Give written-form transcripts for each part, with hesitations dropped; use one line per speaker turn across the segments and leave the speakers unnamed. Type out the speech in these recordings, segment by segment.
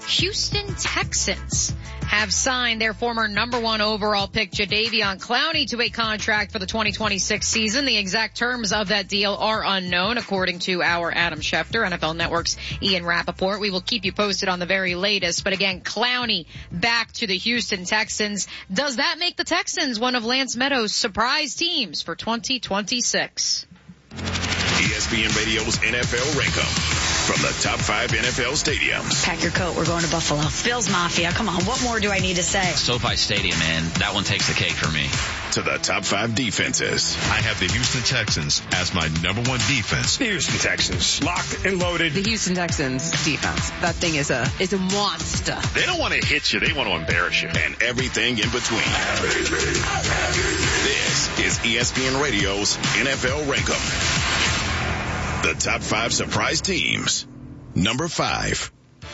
Houston Texans have signed their former number 1 overall pick Jadeveon Clowney to a contract for the 2026 season. The exact terms of that deal are unknown, according to our Adam Schefter, NFL Network's Ian Rappaport. We will keep you posted on the very latest. But again, Clowney back to the Houston Texans. Does that make the Texans one of Lance Meadows' surprise teams for 2026?
ESPN Radio's NFL Rank-Up from the top 5 NFL stadiums.
Pack your coat. We're going to Buffalo. Bills Mafia. Come on. What more do I need to say?
SoFi Stadium, man. That one takes the cake for me.
To the top 5 defenses.
I have the Houston Texans as my number 1 defense.
The Houston Texans. Locked and loaded.
The Houston Texans defense. That thing is a monster.
They don't want to hit you. They want to embarrass you.
And everything in between. This is ESPN Radio's NFL Rank-Up. The top 5 surprise teams. Number 5.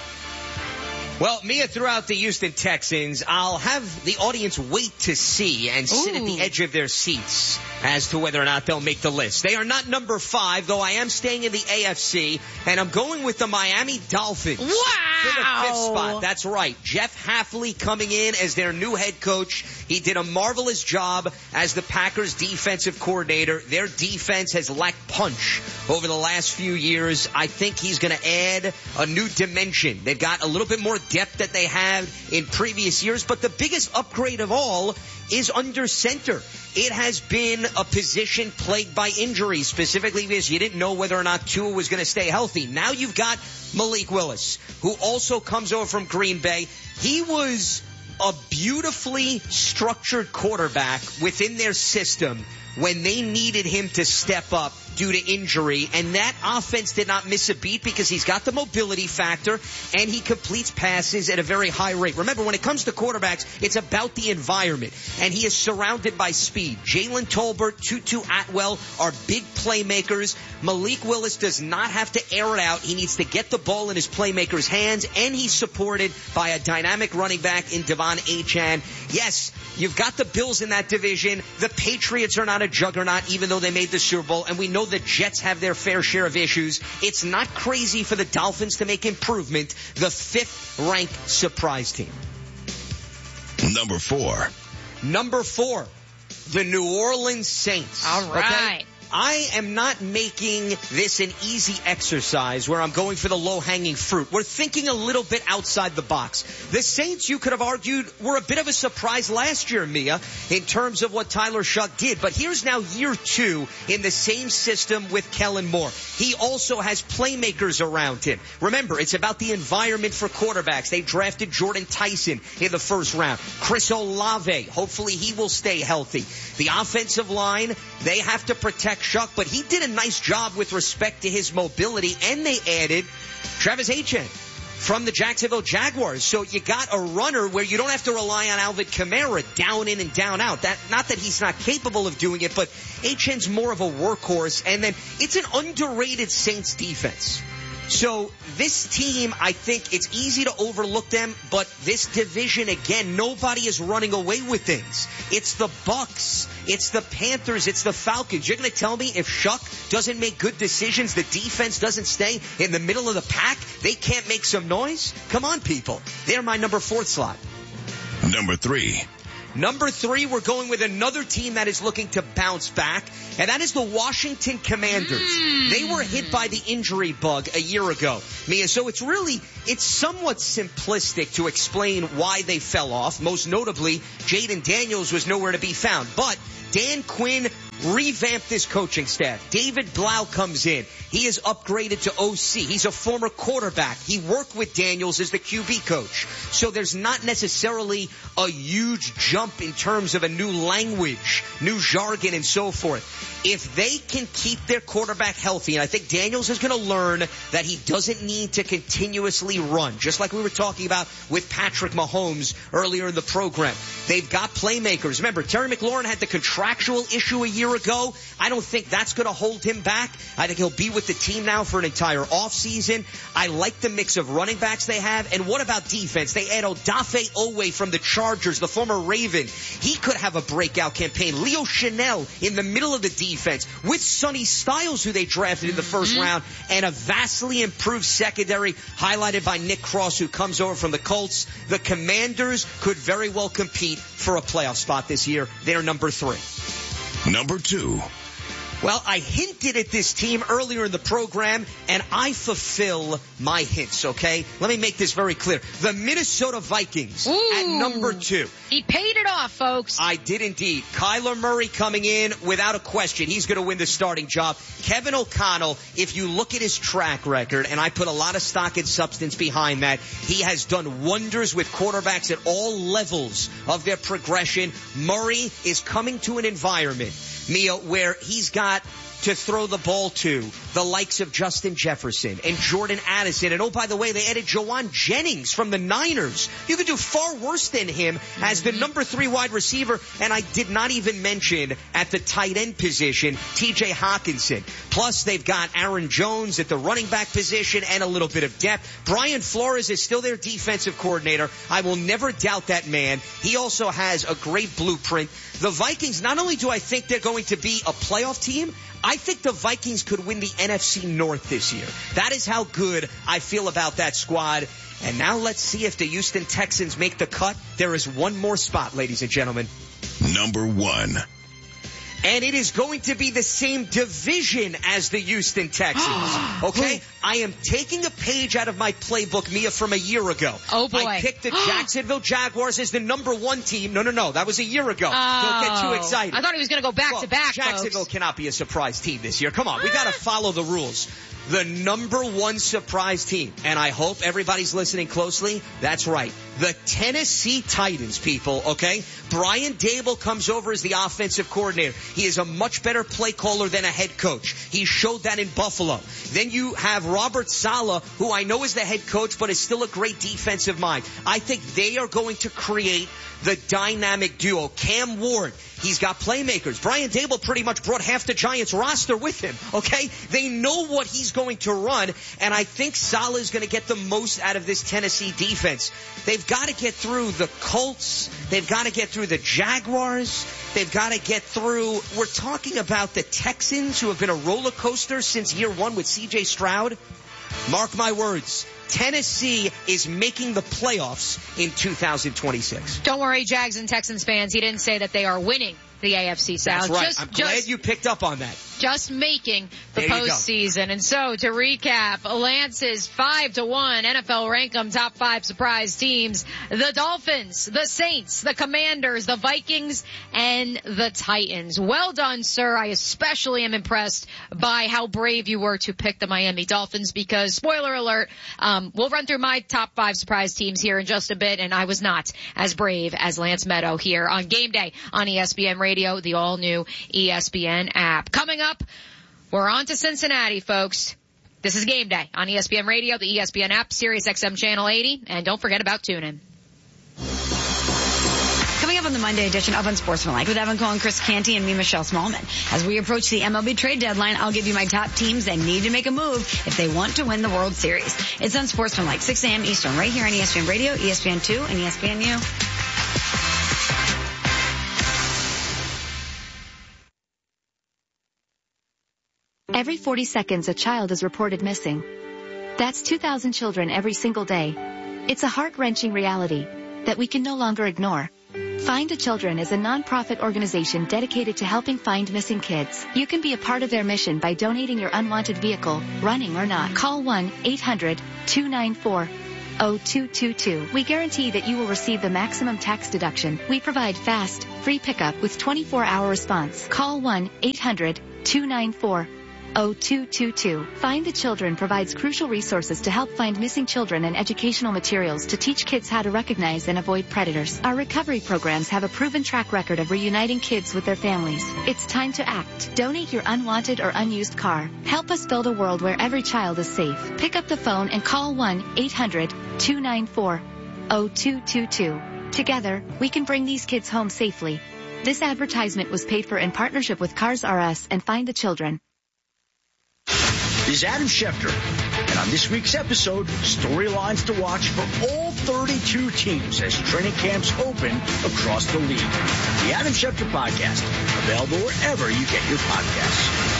Well, Mia, throughout the Houston Texans, I'll have the audience wait to see and sit at the edge of their seats as to whether or not they'll make the list. They are not number 5, though I am staying in the AFC, and I'm going with the Miami Dolphins.
Wow!
For the 5th spot. That's right. Jeff Hafley coming in as their new head coach. He did a marvelous job as the Packers defensive coordinator. Their defense has lacked punch over the last few years. I think he's going to add a new dimension. They've got a little bit more depth that they had in previous years, but the biggest upgrade of all is under center. It has been a position plagued by injuries, specifically because you didn't know whether or not Tua was going to stay healthy. Now you've got Malik Willis, who also comes over from Green Bay. He was a beautifully structured quarterback within their system when they needed him to step up due to injury, and that offense did not miss a beat because he's got the mobility factor and he completes passes at a very high rate. Remember, when it comes to quarterbacks, it's about the environment, and he is surrounded by speed. Jalen Tolbert, Tutu Atwell are big playmakers. Malik Willis does not have to air it out. He needs to get the ball in his playmakers' hands, and he's supported by a dynamic running back in Devon Achane. Yes, you've got the Bills in that division. The Patriots are not a juggernaut, even though they made the Super Bowl, and we know the Jets have their fair share of issues. It's not crazy for the Dolphins to make improvement. The 5th ranked surprise team.
Number 4.
Number 4, the New Orleans Saints.
All right.
Okay? I am not making this an easy exercise where I'm going for the low-hanging fruit. We're thinking a little bit outside the box. The Saints, you could have argued, were a bit of a surprise last year, Mia, in terms of what Tyler Shuck did. But here's now year 2 in the same system with Kellen Moore. He also has playmakers around him. Remember, it's about the environment for quarterbacks. They drafted Jordan Tyson in the 1st round. Chris Olave, hopefully he will stay healthy. The offensive line, they have to protect Shuck, but he did a nice job with respect to his mobility, and they added Travis Etienne from the Jacksonville Jaguars. So you got a runner where you don't have to rely on Alvin Kamara down in and down out. Not that he's not capable of doing it, but Etienne's more of a workhorse, and then it's an underrated Saints defense. So this team, I think it's easy to overlook them, but this division, again, nobody is running away with things. It's the Bucs, it's the Panthers, it's the Falcons. You're going to tell me if Shuck doesn't make good decisions, the defense doesn't stay in the middle of the pack, they can't make some noise? Come on, people. They're my number 4th slot.
Number 3.
Number 3, we're going with another team that is looking to bounce back, and that is the Washington Commanders. They were hit by the injury bug a year ago, Mia, so it's somewhat simplistic to explain why they fell off. Most notably, Jaden Daniels was nowhere to be found, but Dan Quinn revamped this coaching staff. David Blau comes in. He is upgraded to OC. He's a former quarterback. He worked with Daniels as the QB coach. So there's not necessarily a huge jump in terms of a new language, new jargon, and so forth. If they can keep their quarterback healthy, and I think Daniels is going to learn that he doesn't need to continuously run, just like we were talking about with Patrick Mahomes earlier in the program. They've got playmakers. Remember, Terry McLaurin had the contractual issue a year year ago. I don't think that's going to hold him back. I think he'll be with the team now for an entire offseason. I like the mix of running backs they have. And what about defense? They add Odafe Owe from the Chargers, the former Raven. He could have a breakout campaign. Leo Chanel in the middle of the defense with Sonny Styles, who they drafted in the first round, and a vastly improved secondary highlighted by Nick Cross, who comes over from the Colts. The Commanders could very well compete for a playoff spot this year. They're number 3.
Number 2.
Well, I hinted at this team earlier in the program, and I fulfill my hints, okay? Let me make this very clear. The Minnesota Vikings at number 2.
He paid it off, folks.
I did indeed. Kyler Murray coming in without a question. He's going to win the starting job. Kevin O'Connell, if you look at his track record, and I put a lot of stock and substance behind that, he has done wonders with quarterbacks at all levels of their progression. Murray is coming to an environment, Mia, where he's got to throw the ball to the likes of Justin Jefferson and Jordan Addison. And, oh, by the way, they added Jawan Jennings from the Niners. You could do far worse than him as the number 3 wide receiver. And I did not even mention at the tight end position, TJ Hawkinson. Plus, they've got Aaron Jones at the running back position and a little bit of depth. Brian Flores is still their defensive coordinator. I will never doubt that man. He also has a great blueprint. The Vikings, not only do I think they're going to be a playoff team, I think the Vikings could win the NFC North this year. That is how good I feel about that squad. And now let's see if the Houston Texans make the cut. There is one more spot, ladies and gentlemen.
Number 1.
And it is going to be the same division as the Houston Texans. Okay? I am taking a page out of my playbook, Mia, from a year ago.
Oh, boy.
I picked the Jacksonville Jaguars as the number 1 team. No. That was a year ago. Don't get too excited.
I thought he was going to go back-to-back,
Jacksonville
folks.
cannot be a surprise team this year. Come on. We got to follow the rules. The number 1 surprise team, and I hope everybody's listening closely. That's right. The Tennessee Titans, people, okay? Brian Daboll comes over as the offensive coordinator. He is a much better play caller than a head coach. He showed that in Buffalo. Then you have Robert Saleh, who I know is the head coach, but is still a great defensive mind. I think they are going to create the dynamic duo. Cam Ward, he's got playmakers. Brian Daboll pretty much brought half the Giants roster with him, okay? They know what he's going to run, and I think Saleh is going to get the most out of this Tennessee defense. They've got to get through the Colts. They've got to get through the Jaguars. They've got to get through, we're talking about the Texans, who have been a roller coaster since year 1 with C.J. Stroud. Mark my words. Tennessee is making the playoffs in 2026.
Don't worry, Jags and Texans fans. He didn't say that they are winning the AFC South.
That's right. I'm glad you picked up on that.
Just making the postseason. And so, to recap, Lance's 5-1 NFL Rankum top 5 surprise teams: the Dolphins, the Saints, the Commanders, the Vikings, and the Titans. Well done, sir. I especially am impressed by how brave you were to pick the Miami Dolphins because, spoiler alert, we'll run through my top 5 surprise teams here in just a bit, and I was not as brave as Lance Meadow here on Game Day on ESPN Radio, the all-new ESPN app. Coming up, we're on to Cincinnati, folks. This is Game Day on ESPN Radio, the ESPN app, Sirius XM Channel 80, and don't forget about TuneIn.
Coming up on the Monday edition of Unsportsmanlike with Evan Cohen, Chris Canty, and me, Michelle Smallman. As we approach the MLB trade deadline, I'll give you my top teams that need to make a move if they want to win the World Series. It's Unsportsmanlike, 6 a.m. Eastern, right here on ESPN Radio, ESPN2, and ESPNU.
Every 40 seconds, a child is reported missing. That's 2,000 children every single day. It's a heart-wrenching reality that we can no longer ignore. Find a Children is a non-profit organization dedicated to helping find missing kids. You can be a part of their mission by donating your unwanted vehicle, running or not. Call 1-800-294-0222. We guarantee that you will receive the maximum tax deduction. We provide fast, free pickup with 24-hour response. Call 1-800-294-0222. Find the Children provides crucial resources to help find missing children and educational materials to teach kids how to recognize and avoid predators. Our recovery programs have a proven track record of reuniting kids with their families. It's time to act. Donate your unwanted or unused car. Help us build a world where every child is safe. Pick up the phone and call 1-800-294-0222. Together, we can bring these kids home safely. This advertisement was paid for in partnership with Cars R Us and Find the Children.
This is Adam Schefter, and on this week's episode, storylines to watch for all 32 teams as training camps open across the league. The Adam Schefter Podcast, available wherever you get your podcasts.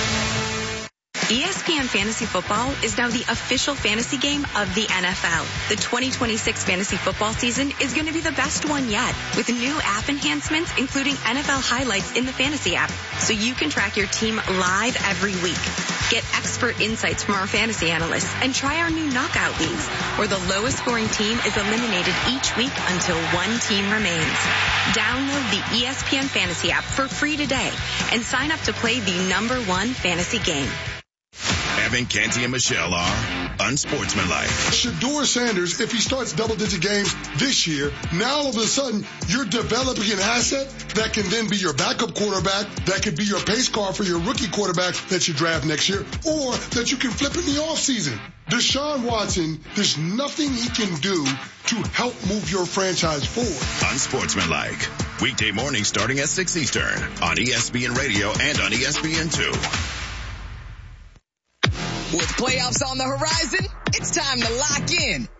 ESPN Fantasy Football is now the official fantasy game of the NFL. The 2026 fantasy football season is going to be the best one yet, with new app enhancements, including NFL highlights in the fantasy app, so you can track your team live every week. Get expert insights from our fantasy analysts and try our new knockout leagues, where the lowest scoring team is eliminated each week until one team remains. Download the ESPN Fantasy app for free today and sign up to play the #1 fantasy game.
Evan, Canty, and Michelle are unsportsmanlike.
Shedeur Sanders, if he starts double-digit games this year, now all of a sudden you're developing an asset that can then be your backup quarterback, that could be your pace car for your rookie quarterback that you draft next year, or that you can flip in the offseason. Deshaun Watson, there's nothing he can do to help move your franchise forward.
Unsportsmanlike. Weekday morning starting at 6 Eastern on ESPN Radio and on ESPN2.
With playoffs on the horizon, it's time to lock in